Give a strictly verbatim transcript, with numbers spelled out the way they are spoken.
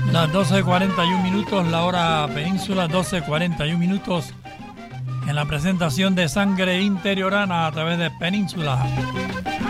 Las doce cuarenta y un minutos, la hora península, doce cuarenta y un minutos, en la presentación de Sangre Interiorana a través de Península.